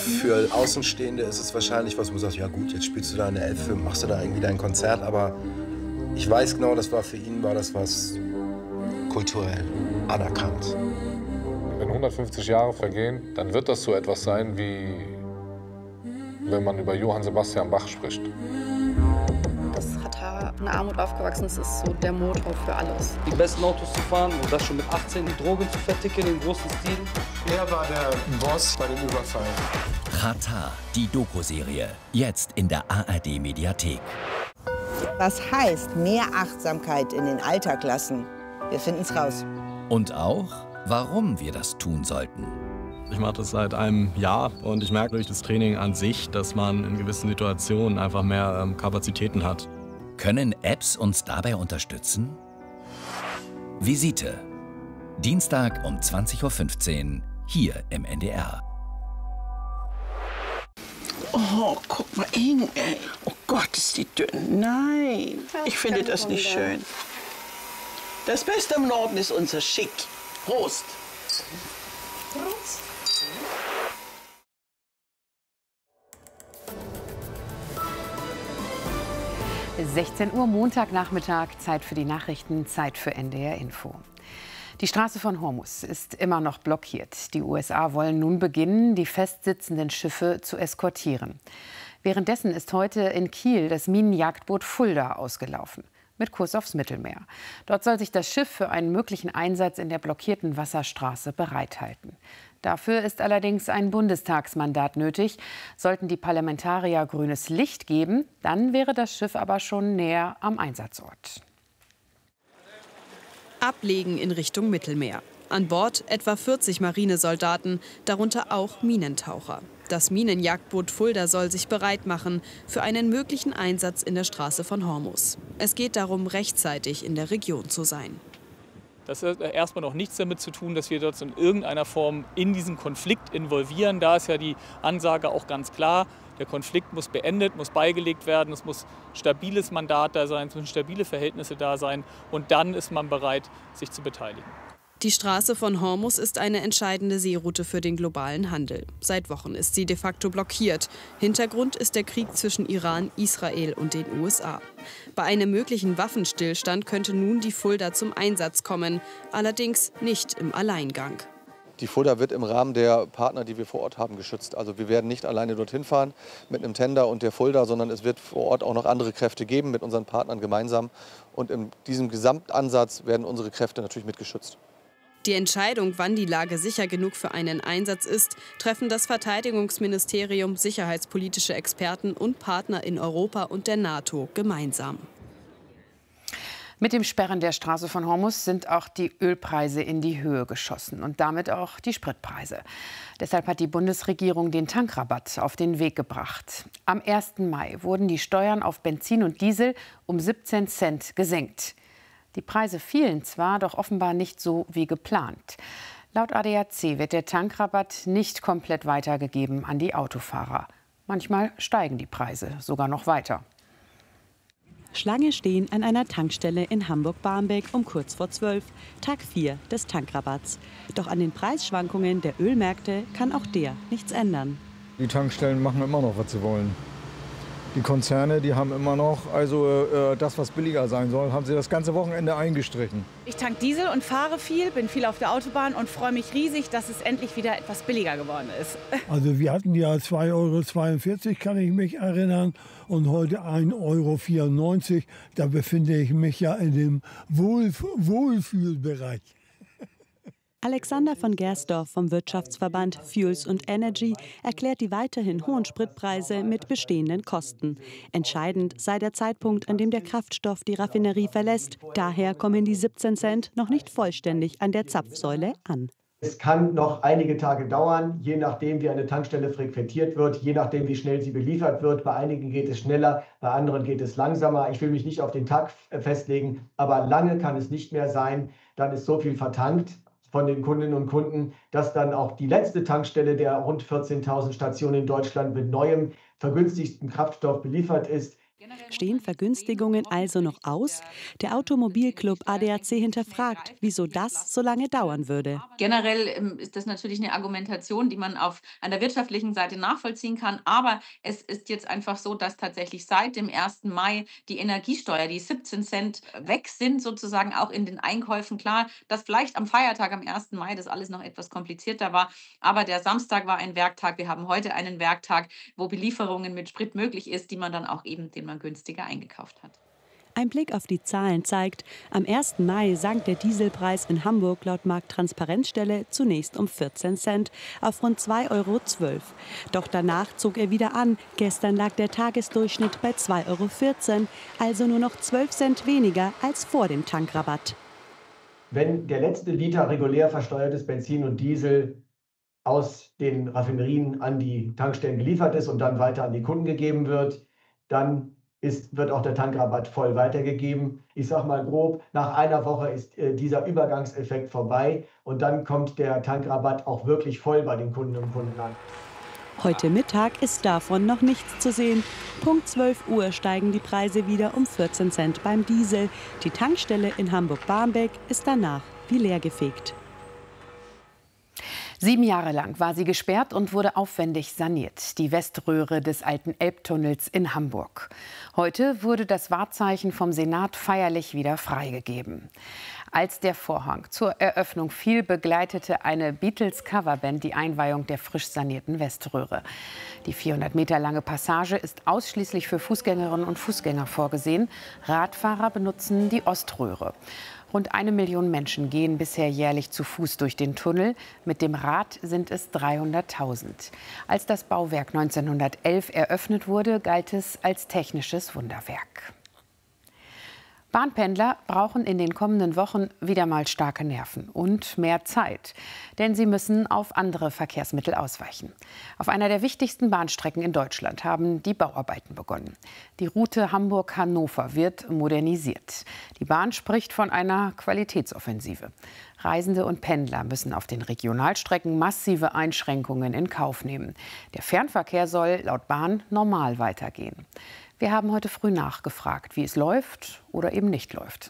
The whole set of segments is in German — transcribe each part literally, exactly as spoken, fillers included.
Für Außenstehende ist es wahrscheinlich was, wo du sagst, ja gut, jetzt spielst du da in der Elfe, machst du da irgendwie dein Konzert, aber ich weiß genau, das war für ihn, war das was kulturell anerkannt. Wenn hundertfünfzig Jahre vergehen, dann wird das so etwas sein, wie wenn man über Johann Sebastian Bach spricht. Dass Xatar in Armut aufgewachsen ist, ist so der Motor für alles. Die besten Autos zu fahren und das schon mit achtzehn, die Drogen zu verticken im großen Stil. Er war der Boss bei dem Überfall. Xatar, die Doku-Serie, jetzt in der A R D-Mediathek. Was heißt mehr Achtsamkeit in den Alltag lassen? Wir finden's raus. Und auch, warum wir das tun sollten. Ich mache das seit einem Jahr und ich merke durch das Training an sich, dass man in gewissen Situationen einfach mehr ähm, Kapazitäten hat. Können Apps uns dabei unterstützen? Visite. Dienstag um zwanzig Uhr fünfzehn hier im N D R. Oh, guck mal hin, ey. Oh Gott, ist die dünn. Nein, ich finde das nicht schön. Das Beste im Norden ist unser Schick. Prost. Prost. sechzehn Uhr Montagnachmittag, Zeit für die Nachrichten, Zeit für N D R Info. Die Straße von Hormuz ist immer noch blockiert. Die U S A wollen nun beginnen, die festsitzenden Schiffe zu eskortieren. Währenddessen ist heute in Kiel das Minenjagdboot Fulda ausgelaufen, mit Kurs aufs Mittelmeer. Dort soll sich das Schiff für einen möglichen Einsatz in der blockierten Wasserstraße bereithalten. Dafür ist allerdings ein Bundestagsmandat nötig. Sollten die Parlamentarier grünes Licht geben, dann wäre das Schiff aber schon näher am Einsatzort. Ablegen in Richtung Mittelmeer. An Bord etwa vierzig Marinesoldaten, darunter auch Minentaucher. Das Minenjagdboot Fulda soll sich bereit machen für einen möglichen Einsatz in der Straße von Hormuz. Es geht darum, rechtzeitig in der Region zu sein. Das hat erstmal noch nichts damit zu tun, dass wir dort in irgendeiner Form in diesen Konflikt involvieren. Da ist ja die Ansage auch ganz klar. Der Konflikt muss beendet, muss beigelegt werden. Es muss stabiles Mandat da sein, es müssen stabile Verhältnisse da sein. Und dann ist man bereit, sich zu beteiligen. Die Straße von Hormuz ist eine entscheidende Seeroute für den globalen Handel. Seit Wochen ist sie de facto blockiert. Hintergrund ist der Krieg zwischen Iran, Israel und den U S A. Bei einem möglichen Waffenstillstand könnte nun die Fulda zum Einsatz kommen, allerdings nicht im Alleingang. Die Fulda wird im Rahmen der Partner, die wir vor Ort haben, geschützt. Also wir werden nicht alleine dorthin fahren mit einem Tender und der Fulda, sondern es wird vor Ort auch noch andere Kräfte geben mit unseren Partnern gemeinsam. Und in diesem Gesamtansatz werden unsere Kräfte natürlich mitgeschützt. Die Entscheidung, wann die Lage sicher genug für einen Einsatz ist, treffen das Verteidigungsministerium, sicherheitspolitische Experten und Partner in Europa und der NATO gemeinsam. Mit dem Sperren der Straße von Hormuz sind auch die Ölpreise in die Höhe geschossen und damit auch die Spritpreise. Deshalb hat die Bundesregierung den Tankrabatt auf den Weg gebracht. Am ersten Mai wurden die Steuern auf Benzin und Diesel um siebzehn Cent gesenkt. Die Preise fielen zwar, doch offenbar nicht so wie geplant. Laut A D A C wird der Tankrabatt nicht komplett weitergegeben an die Autofahrer. Manchmal steigen die Preise sogar noch weiter. Schlange stehen an einer Tankstelle in Hamburg-Barmbek um kurz vor zwölf, Tag vier des Tankrabatts. Doch an den Preisschwankungen der Ölmärkte kann auch der nichts ändern. Die Tankstellen machen immer noch, was sie wollen. Die Konzerne, die haben immer noch, also äh, das, was billiger sein soll, haben sie das ganze Wochenende eingestrichen. Ich tank Diesel und fahre viel, bin viel auf der Autobahn und freue mich riesig, dass es endlich wieder etwas billiger geworden ist. Also wir hatten ja zwei Euro zweiundvierzig, kann ich mich erinnern, und heute ein Euro vierundneunzig. Da befinde ich mich ja in dem Wohlf- Wohlfühlbereich. Alexander von Gersdorf vom Wirtschaftsverband Fuels und Energy erklärt die weiterhin hohen Spritpreise mit bestehenden Kosten. Entscheidend sei der Zeitpunkt, an dem der Kraftstoff die Raffinerie verlässt. Daher kommen die siebzehn Cent noch nicht vollständig an der Zapfsäule an. Es kann noch einige Tage dauern, je nachdem, wie eine Tankstelle frequentiert wird, je nachdem, wie schnell sie beliefert wird. Bei einigen geht es schneller, bei anderen geht es langsamer. Ich will mich nicht auf den Tag festlegen, aber lange kann es nicht mehr sein. Dann ist so viel vertankt von den Kundinnen und Kunden, dass dann auch die letzte Tankstelle der rund vierzehntausend Stationen in Deutschland mit neuem, vergünstigten Kraftstoff beliefert ist. Stehen Vergünstigungen also noch aus? Der Automobilclub A D A C hinterfragt, wieso das so lange dauern würde. Generell ähm, ist das natürlich eine Argumentation, die man auf an der wirtschaftlichen Seite nachvollziehen kann. Aber es ist jetzt einfach so, dass tatsächlich seit dem ersten Mai die Energiesteuer, die siebzehn Cent weg sind, sozusagen auch in den Einkäufen. Klar, dass vielleicht am Feiertag, am ersten Mai, das alles noch etwas komplizierter war. Aber der Samstag war ein Werktag. Wir haben heute einen Werktag, wo Belieferungen mit Sprit möglich ist, die man dann auch eben, den man günstiger eingekauft hat. Ein Blick auf die Zahlen zeigt, am ersten Mai sank der Dieselpreis in Hamburg laut Markttransparenzstelle zunächst um vierzehn Cent auf rund zwei Euro zwölf. Doch danach zog er wieder an. Gestern lag der Tagesdurchschnitt bei zwei Euro vierzehn, also nur noch zwölf Cent weniger als vor dem Tankrabatt. Wenn der letzte Liter regulär versteuertes Benzin und Diesel aus den Raffinerien an die Tankstellen geliefert ist und dann weiter an die Kunden gegeben wird, dann ist, wird auch der Tankrabatt voll weitergegeben. Ich sage mal grob, nach einer Woche ist äh, dieser Übergangseffekt vorbei und dann kommt der Tankrabatt auch wirklich voll bei den Kundinnen und Kunden an. Heute Mittag ist davon noch nichts zu sehen. Punkt zwölf Uhr steigen die Preise wieder um vierzehn Cent beim Diesel. Die Tankstelle in Hamburg-Barmbek ist danach wie leergefegt. Sieben Jahre lang war sie gesperrt und wurde aufwendig saniert, die Weströhre des alten Elbtunnels in Hamburg. Heute wurde das Wahrzeichen vom Senat feierlich wieder freigegeben. Als der Vorhang zur Eröffnung fiel, begleitete eine Beatles-Coverband die Einweihung der frisch sanierten Weströhre. Die vierhundert Meter lange Passage ist ausschließlich für Fußgängerinnen und Fußgänger vorgesehen. Radfahrer benutzen die Oströhre. Rund eine Million Menschen gehen bisher jährlich zu Fuß durch den Tunnel. Mit dem Rad sind es dreihunderttausend. Als das Bauwerk neunzehnhundertelf eröffnet wurde, galt es als technisches Wunderwerk. Bahnpendler brauchen in den kommenden Wochen wieder mal starke Nerven und mehr Zeit. Denn sie müssen auf andere Verkehrsmittel ausweichen. Auf einer der wichtigsten Bahnstrecken in Deutschland haben die Bauarbeiten begonnen. Die Route Hamburg-Hannover wird modernisiert. Die Bahn spricht von einer Qualitätsoffensive. Reisende und Pendler müssen auf den Regionalstrecken massive Einschränkungen in Kauf nehmen. Der Fernverkehr soll laut Bahn normal weitergehen. Wir haben heute früh nachgefragt, wie es läuft oder eben nicht läuft.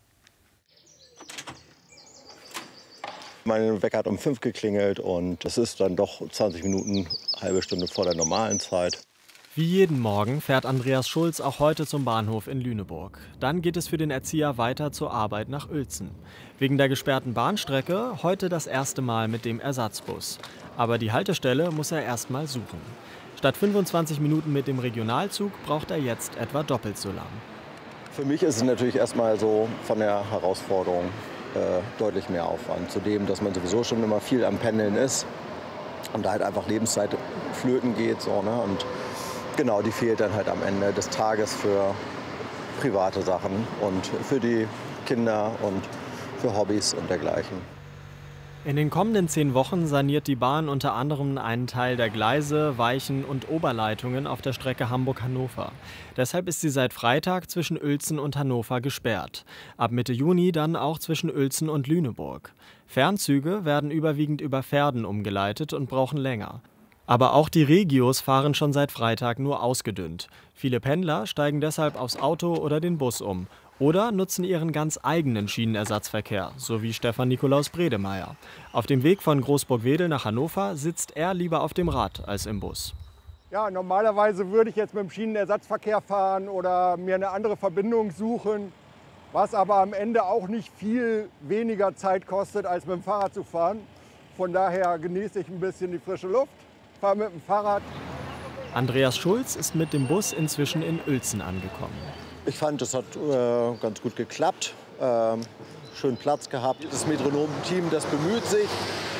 Mein Wecker hat um fünf geklingelt und es ist dann doch zwanzig Minuten, halbe Stunde vor der normalen Zeit. Wie jeden Morgen fährt Andreas Schulz auch heute zum Bahnhof in Lüneburg. Dann geht es für den Erzieher weiter zur Arbeit nach Uelzen. Wegen der gesperrten Bahnstrecke heute das erste Mal mit dem Ersatzbus. Aber die Haltestelle muss er erst mal suchen. Statt fünfundzwanzig Minuten mit dem Regionalzug braucht er jetzt etwa doppelt so lang. Für mich ist es natürlich erstmal so von der Herausforderung äh, deutlich mehr Aufwand. Zudem, dass man sowieso schon immer viel am Pendeln ist und da halt einfach Lebenszeit flöten geht. So, ne? Und genau, die fehlt dann halt am Ende des Tages für private Sachen und für die Kinder und für Hobbys und dergleichen. In den kommenden zehn Wochen saniert die Bahn unter anderem einen Teil der Gleise, Weichen und Oberleitungen auf der Strecke Hamburg-Hannover. Deshalb ist sie seit Freitag zwischen Uelzen und Hannover gesperrt. Ab Mitte Juni dann auch zwischen Uelzen und Lüneburg. Fernzüge werden überwiegend über Verden umgeleitet und brauchen länger. Aber auch die Regios fahren schon seit Freitag nur ausgedünnt. Viele Pendler steigen deshalb aufs Auto oder den Bus um. Oder nutzen ihren ganz eigenen Schienenersatzverkehr, so wie Stefan Nikolaus Bredemeier. Auf dem Weg von Großburg-Wedel nach Hannover sitzt er lieber auf dem Rad als im Bus. Ja, normalerweise würde ich jetzt mit dem Schienenersatzverkehr fahren oder mir eine andere Verbindung suchen, was aber am Ende auch nicht viel weniger Zeit kostet, als mit dem Fahrrad zu fahren. Von daher genieße ich ein bisschen die frische Luft, fahre mit dem Fahrrad. Andreas Schulz ist mit dem Bus inzwischen in Uelzen angekommen. Ich fand, es hat äh, ganz gut geklappt, ähm, schön Platz gehabt. Das Metronom-Team, das bemüht sich,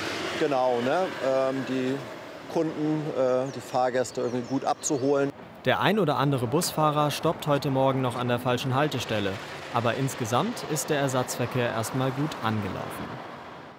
genau, ne, ähm, die Kunden, äh, die Fahrgäste irgendwie gut abzuholen. Der ein oder andere Busfahrer stoppt heute Morgen noch an der falschen Haltestelle. Aber insgesamt ist der Ersatzverkehr erstmal gut angelaufen.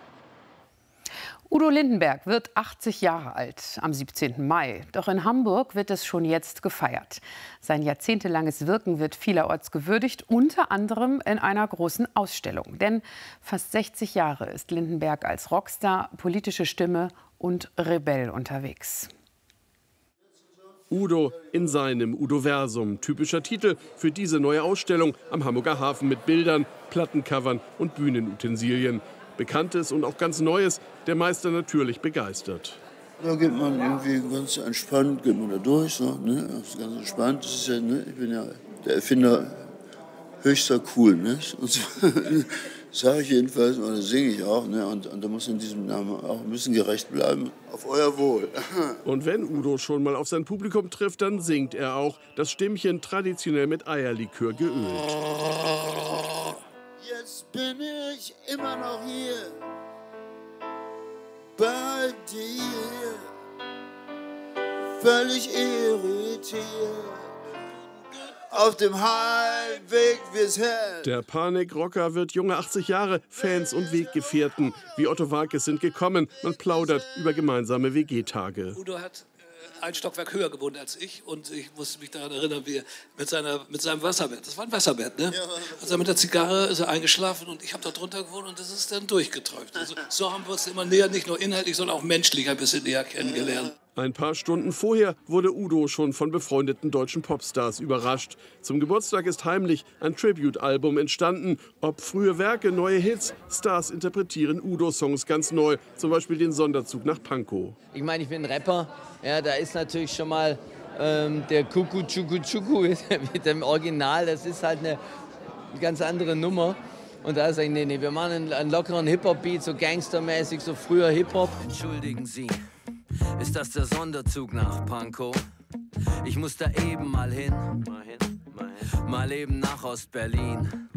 Udo Lindenberg wird achtzig Jahre alt am siebzehnten Mai. Doch in Hamburg wird es schon jetzt gefeiert. Sein jahrzehntelanges Wirken wird vielerorts gewürdigt, unter anderem in einer großen Ausstellung. Denn fast sechzig Jahre ist Lindenberg als Rockstar, politische Stimme und Rebell unterwegs. Udo in seinem Udoversum. Typischer Titel für diese neue Ausstellung am Hamburger Hafen mit Bildern, Plattencovern und Bühnenutensilien. Bekanntes und auch ganz Neues, der Meister natürlich begeistert. Da geht man irgendwie ganz entspannt, geht man da durch, so, ne? Das ist ganz entspannt. Das ist ja, ne? Ich bin ja der Erfinder höchster cool, ne? Und so, sage ich jedenfalls, oder singe ich auch, ne? Und, und da muss in diesem Namen auch ein bisschen gerecht bleiben. Auf euer Wohl. Und wenn Udo schon mal auf sein Publikum trifft, dann singt er auch, das Stimmchen traditionell mit Eierlikör geölt. Jetzt bin ich immer noch hier. Bei dir, völlig irritiert, auf dem Heimweg bis her. Der Panikrocker wird junge achtzig Jahre, Fans und Weggefährten wie Otto Waalkes sind gekommen. Man plaudert über gemeinsame W G-Tage. Udo hat ein Stockwerk höher gewohnt als ich und ich musste mich daran erinnern, wie er mit, seiner, mit seinem Wasserbett, das war ein Wasserbett, ne? Ja. Also mit der Zigarre ist er eingeschlafen und ich habe da drunter gewohnt und das ist dann durchgeträuft. Also so haben wir uns immer näher, nicht nur inhaltlich, sondern auch menschlich ein bisschen näher kennengelernt. Ein paar Stunden vorher wurde Udo schon von befreundeten deutschen Popstars überrascht. Zum Geburtstag ist heimlich ein Tribute-Album entstanden. Ob frühe Werke, neue Hits, Stars interpretieren Udo-Songs ganz neu. Zum Beispiel den Sonderzug nach Pankow. Ich meine, ich bin Rapper. Ja, da ist natürlich schon mal ähm, der Kuku Chuku Chuku mit dem Original. Das ist halt eine ganz andere Nummer. Und da sage ich, nee, nee, wir machen einen, einen lockeren Hip-Hop-Beat, so gangstermäßig, so früher Hip-Hop. Entschuldigen Sie, ist das der Sonderzug nach Pankow? Ich muss da eben mal hin, mal, hin, mal, hin. mal eben nach Ost-Berlin.